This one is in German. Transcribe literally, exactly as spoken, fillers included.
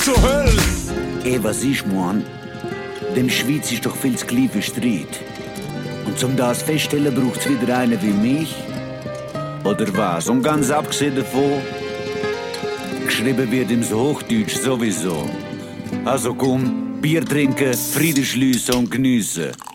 zur Hölle? Eh, was ich mein? Dem Schweiz ist doch viel zu klein für Streit. Und zum das feststellen braucht's wieder einen wie mich? Oder was? Und ganz abgesehen davon, geschrieben wird im Hochdeutsch sowieso. Also komm, Bier trinken, Frieden schliessen und geniessen.